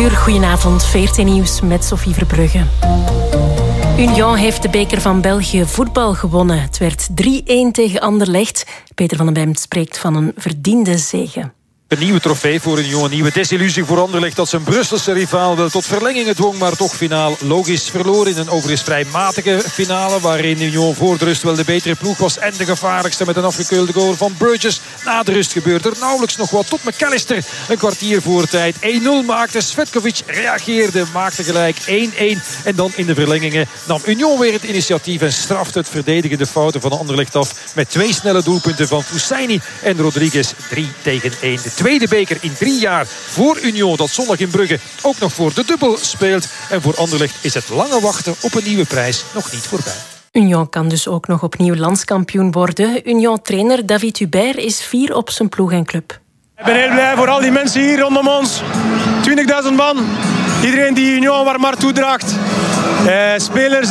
uur, goedenavond, VRT Nieuws met Sophie Verbrugge. Union heeft de beker van België voetbal gewonnen. Het werd 3-1 tegen Anderlecht. Peter van den Bemt spreekt van een verdiende zege. Een nieuwe trofee voor Union, een nieuwe desillusie voor Anderlecht dat zijn Brusselse rivaal wel tot verlengingen dwong, maar toch finaal logisch verloor in een overigens vrij matige finale waarin Union voor de rust wel de betere ploeg was en de gevaarlijkste met een afgekeurde goal van Burgess. Na de rust gebeurde er nauwelijks nog wat tot McAllister een kwartier voor tijd 1-0 maakte. Svetkovic reageerde, maakte gelijk 1-1 en dan in de verlengingen nam Union weer het initiatief en strafte het verdedigende fouten van Anderlecht af met 2 snelle doelpunten van Fousseyni en Rodriguez, 3-1. Tweede beker in 3 jaar voor Union dat zondag in Brugge ook nog voor de dubbel speelt. En voor Anderlecht is het lange wachten op een nieuwe prijs nog niet voorbij. Union kan dus ook nog opnieuw landskampioen worden. Union-trainer David Hubert is fier op zijn ploeg en club. Ik ben heel blij voor al die mensen hier rondom ons. 20.000 man. Iedereen die Union een warm hart toedraagt. Spelers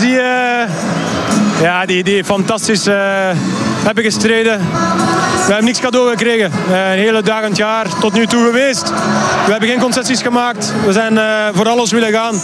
die fantastisch hebben gestreden. We hebben niks cadeau gekregen. Een hele dagend jaar tot nu toe geweest. We hebben geen concessies gemaakt. We zijn voor alles willen gaan.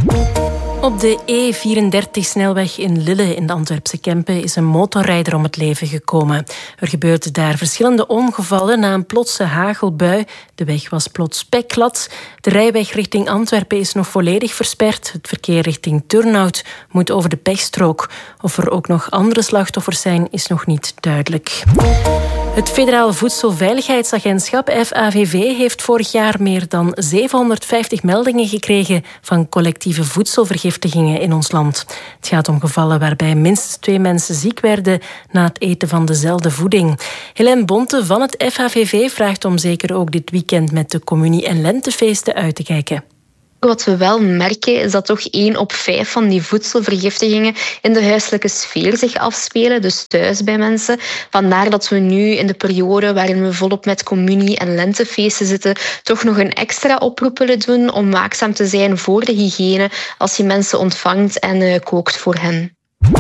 Op de E34-snelweg in Lille in de Antwerpse Kempen is een motorrijder om het leven gekomen. Er gebeurden daar verschillende ongevallen na een plotse hagelbui. De weg was plots spekglad. De rijweg richting Antwerpen is nog volledig versperd. Het verkeer richting Turnhout moet over de pechstrook. Of er ook nog andere slachtoffers zijn, is nog niet duidelijk. Het Federaal Voedselveiligheidsagentschap, FAVV, heeft vorig jaar meer dan 750 meldingen gekregen van collectieve voedselvergiftigingen in ons land. Het gaat om gevallen waarbij minstens 2 mensen ziek werden na het eten van dezelfde voeding. Helene Bonte van het FAVV vraagt om zeker ook dit weekend met de communie- en lentefeesten uit te kijken. Wat we wel merken is dat toch 1 op 5 van die voedselvergiftigingen in de huiselijke sfeer zich afspelen, dus thuis bij mensen. Vandaar dat we nu in de periode waarin we volop met communie- en lentefeesten zitten, toch nog een extra oproep willen doen om waakzaam te zijn voor de hygiëne als je mensen ontvangt en kookt voor hen.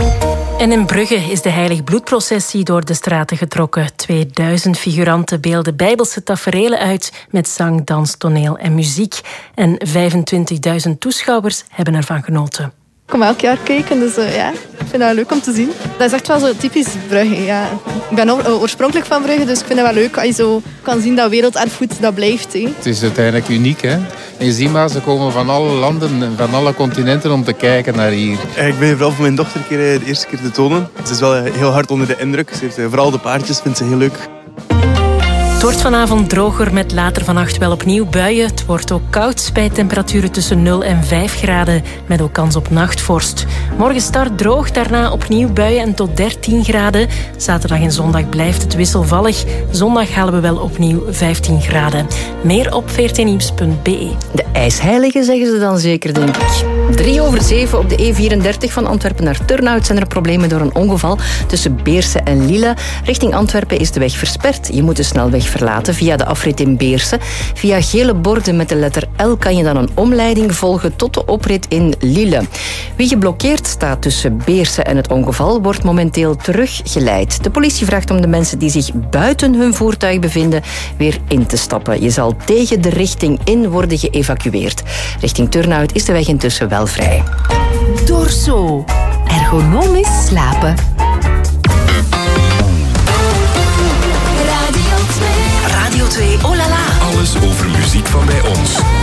En in Brugge is de Heilig Bloedprocessie door de straten getrokken. 2000 figuranten beelden bijbelse taferelen uit met zang, dans, toneel en muziek. En 25.000 toeschouwers hebben ervan genoten. Ik kom elk jaar kijken, dus ik vind dat leuk om te zien. Dat is echt wel zo typisch Brugge. Ja. Ik ben oorspronkelijk van Brugge, dus ik vind het wel leuk als je zo kan zien dat werelderfgoed dat blijft. Hè. Het is uiteindelijk uniek. Hè? En je ziet maar, ze komen van alle landen en van alle continenten om te kijken naar hier. Ik ben vooral voor mijn dochter de eerste keer te tonen. Ze is wel heel hard onder de indruk. Ze heeft vooral de paardjes, vindt ze heel leuk. Het wordt vanavond droger met later vannacht wel opnieuw buien. Het wordt ook koud bij temperaturen tussen 0 en 5 graden, met ook kans op nachtvorst. Morgen start droog, daarna opnieuw buien en tot 13 graden. Zaterdag en zondag blijft het wisselvallig. Zondag halen we wel opnieuw 15 graden. Meer op vrtnieuws.be. De ijsheilige zeggen ze dan zeker, denk ik. 6:03 op de E34 van Antwerpen naar Turnhout zijn er problemen door een ongeval tussen Beerse en Lille. Richting Antwerpen is de weg versperd. Je moet de snelweg verlaten via de afrit in Beerse. Via gele borden met de letter L kan je dan een omleiding volgen tot de oprit in Lille. Wie geblokkeerd staat tussen Beerse en het ongeval wordt momenteel teruggeleid. De politie vraagt om de mensen die zich buiten hun voertuig bevinden weer in te stappen. Je zal tegen de richting in worden geëvacueerd. Richting Turnhout is de weg intussen wel vrij. Dorso. Ergonomisch slapen. Radio 2, oh la la. Alles over muziek van bij ons.